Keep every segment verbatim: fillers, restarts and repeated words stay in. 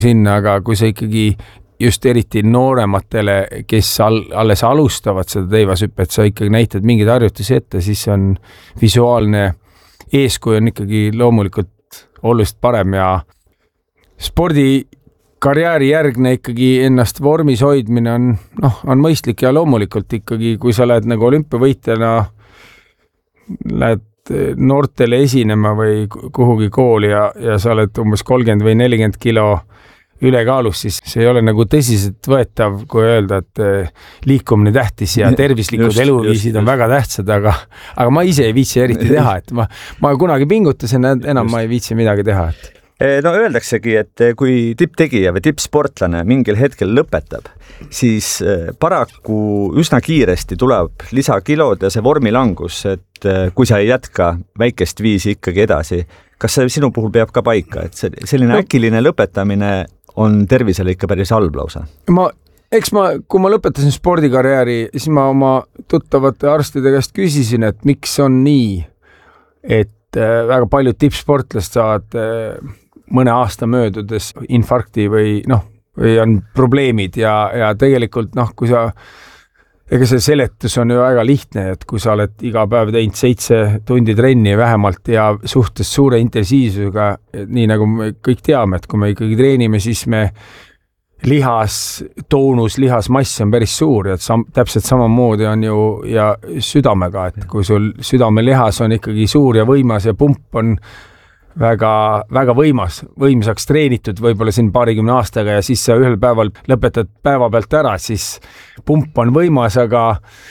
sinna, aga kui sa ikkagi just eriti noorematele, kes all, alles alustavad seda teivashüppet, sa ikkagi näitad mingeid harjutusi ette, siis on visuaalne eeskuju on ikkagi loomulikult oluliselt parem ja spordikarjääri järgne ikkagi ennast vormis hoidmine on, noh, on mõistlik ja loomulikult ikkagi, kui sa lähed nagu olümpiavõitjana, lähed noortele esinema või kuhugi kooli ja, ja sa oled umbes kolmkümmend või nelikümmend kilo ülekaalus, siis see ei ole nagu tõsiselt võetav, kui öelda, et liikumine tähtis ja tervislikud just, eluviisid just, on just. väga tähtsad, aga, aga ma ise ei viitsi eriti teha, et ma, ma kunagi pingutasin, enam just. ma ei viitsi midagi teha. Et no öeldaksegi, et kui tipptegija või tippsportlane mingil hetkel lõpetab, siis paraku üsna kiiresti tuleb lisakilod ja see vormilangus, et kui sa ei jätka väikest viisi ikkagi edasi, kas see sinu puhul peab ka paika, et see, selline no. äkiline lõpetamine on tervisele ikka päris halb lausa? Ma, eks ma, kui ma lõpetasin spordikarjääri, siis ma oma tuttavate arstide käest küsisin, et miks on nii, et väga paljud tippsportlast saavad mõne aasta möödudes infarkti või noh, või on probleemid ja, ja tegelikult noh, kui sa ega see seletus on ju väga lihtne, et kui sa oled iga päev teinud seitse tundi trenni vähemalt ja suhtes suure intensiivsusega, nii nagu me kõik teame, et kui me ikkagi treenime, siis me lihas, toonus, lihasmass on päris suur ja sam, täpselt samamoodi on ju ja südamega, et kui sul südamelihas on ikkagi suur ja võimas ja pump on väga, väga võimas, võimsaks treenitud võib-olla siin paarikümne aastaga ja siis sa ühel päeval lõpetad päeva pealt ära, siis pump on võimas, aga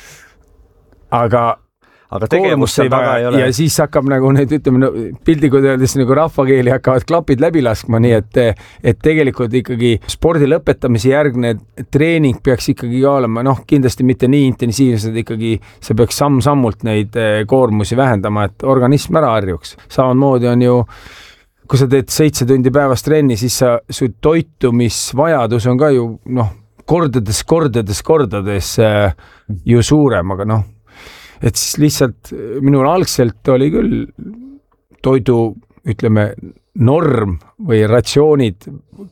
aga aga tegevust seal taga ei ole. Ja siis hakkab nagu need, ütleme, no, pildikud öeldes nagu rahvakeeli hakkavad klapid läbi laskma, nii et, et tegelikult ikkagi spordi lõpetamise järgne treening peaks ikkagi olema, noh, kindlasti mitte nii intensiivsed, ikkagi see peaks samm-sammult neid koormusi vähendama, et organism ära harjuks. Samamoodi on ju, kui sa teed seitse tundi päevast trenni, siis sa, su toitumisvajadus on ka ju, noh, kordades, kordades, kordades ju suurem, aga noh, et siis lihtsalt minul algselt oli küll toidu, ütleme, norm või ratsioonid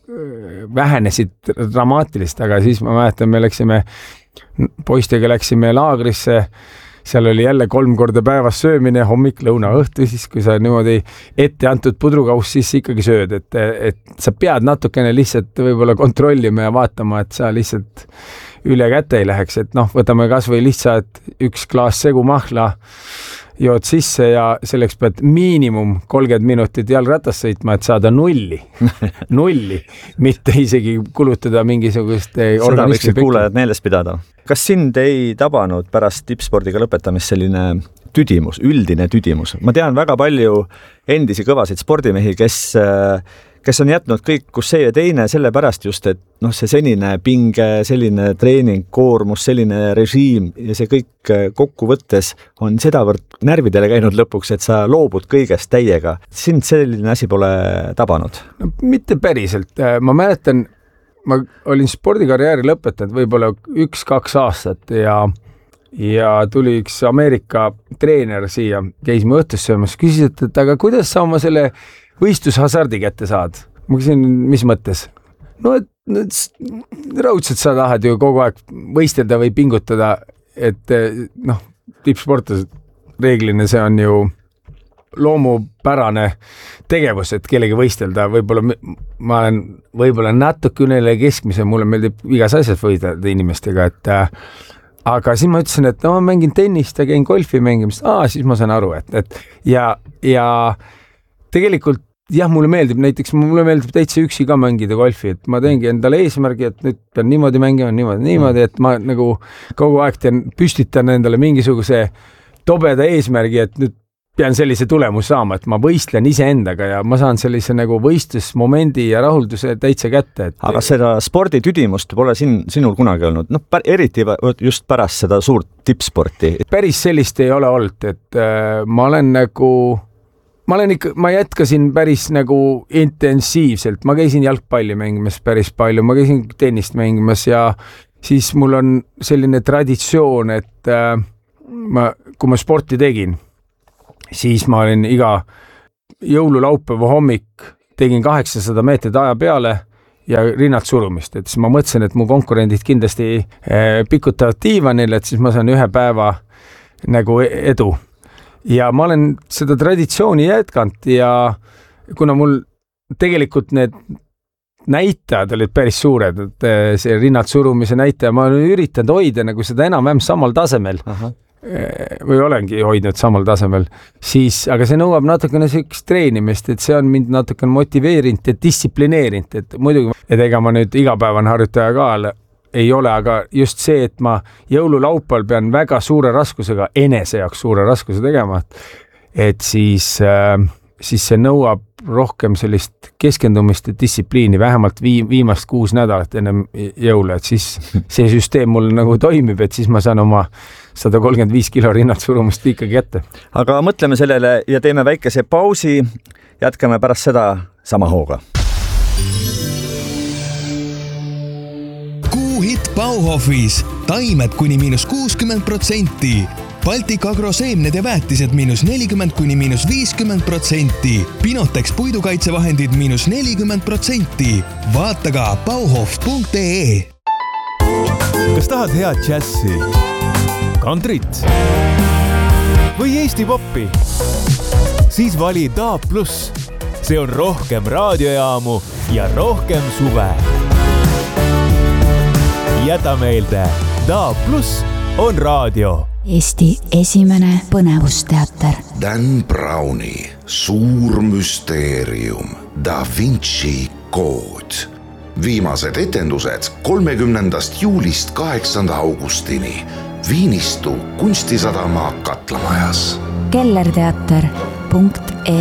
vähenesid dramaatilist, aga siis ma mäletan, me läksime, poistega läksime laagrisse, seal oli jälle kolm korda päevas söömine, hommik, lõuna, õhtu, siis kui sa niimoodi ette antud pudrukaus, siis ikkagi sööd, et, et sa pead natukene lihtsalt võib-olla kontrollima ja vaatama, et sa lihtsalt üle käte ei läheks, et noh, võtame kas või lihtsalt üks klaas segumahla jood sisse ja selleks pead miinimum kolmkümmend minutit jalgratast sõitma, et saada nulli. nulli, mitte isegi kulutada mingisugust seda võiksid kuulajad meeles pidada. Kas sind ei tabanud pärast tippspordiga lõpetamist selline tüdimus, üldine tüdimus? Ma tean väga palju endisi kõvasid spordimehi, kes kes on jätnud kõik, kus see ja teine, selle pärast just, et noh, see senine pinge, selline treening, koormus, selline režiim ja see kõik kokku võttes on sedavõrd närvidele käinud lõpuks, et sa loobud kõigest täiega. Sind selline asi pole tabanud? No, mitte päriselt. Ma mäletan, ma olin spordikarjääri lõpetanud võib-olla üks-kaks aastat ja ja tuli üks Ameerika treener siia, käisime õhtus söömas, küsis, et, et aga kuidas sa oma selle võistlushasardi kätte saad? Ma küsin, mis mõttes? No, et, et raudselt sa tahad ju kogu aeg võistelda või pingutada, et noh, tippsportlased reeglina see on ju loomupärane tegevus, et kellegi võistelda, võib-olla ma olen võib-olla natuke ünele keskmise, mulle meeldib igas asjas võidelda inimestega, et aga siis ma ütlesin, et no ma mängin tennist ja käin golfi mängimist, aa, siis ma saan aru, et, et ja, ja tegelikult jah, mulle meeldib, näiteks mulle meeldib täitsa üksi ka mängida golfi, et ma teengi endale eesmärgi, et nüüd pean niimoodi mängima, niimoodi, niimoodi, et ma nagu kogu aeg teen, püstitan endale mingisuguse tobeda eesmärgi, et nüüd pean sellise tulemus saama, et ma võistlen iseendaga ja ma saan sellise nagu võistlusmomendi ja rahulduse täitsa kätte. Et aga seda sporditüdimust pole sin, sinul kunagi olnud, noh, eriti just pärast seda suurt tippsporti. Päris sellist ei ole olnud, et äh, ma olen nagu Ma olen ikka, ma jätkasin päris nagu intensiivselt, ma käisin jalgpalli mängimas päris palju, ma käisin tennist mängimas ja siis mul on selline traditsioon, et äh, ma, kui ma sporti tegin, siis ma olin iga jõululaupäeva hommik, tegin kaheksasada meetrit aja peale ja rinnad surumist, et siis ma mõtlesin, et mu konkurendid kindlasti eh, pikutavad diivanil, et siis ma saan ühe päeva nagu edu. Ja ma olen seda traditsiooni jätkanud ja kuna mul tegelikult need näitajad olid päris suured, et see rinnad surumise näitaja, ma olen üritanud hoida nagu seda enam-vähem samal tasemel. Aha. Või olengi hoidnud samal tasemel, siis, aga see nõuab natukene sellist treenimist, et see on mind natukene motiveerinud ja distsiplineerinud, et muidugi, et ega ma nüüd igapäevane harjutaja ka ei ole, aga just see, et ma jõululaupal pean väga suure raskusega, enese jaoks suure raskuse tegema, et siis, siis see nõuab rohkem sellist keskendumist ja distsipliini, vähemalt vii, viimast kuus nädalat ennem jõule, et siis see süsteem mul nagu toimib, et siis ma saan oma sada kolmkümmend viis kilo rinnad surumust ikkagi ette. Aga mõtleme sellele ja teeme väikese pausi, jätkame pärast seda sama hooga. Kuuhit Bauhofis, taimed kuni miinus kuuskümmend protsenti. Baltic Agro seemned ja väetised miinus nelikümmend kuni miinus viiskümmend protsenti. Pinotex puidukaitsevahendid miinus nelikümmend protsenti. Vaata ka bauhof punkt ee. Kas tahad head džässi, kantrit või Eesti poppi? Siis vali D A B plus. See on rohkem raadiojaamu ja rohkem suve. Jäta meelde, D A B plus on raadio. Eesti esimene põnevusteater. Dan Browni suur müsteerium Da Vinci kood. Viimased etendused kolmekümnendast juulist kaheksanda augustini Viinistu kunstisadama Katlamajas. kellerteater punkt ee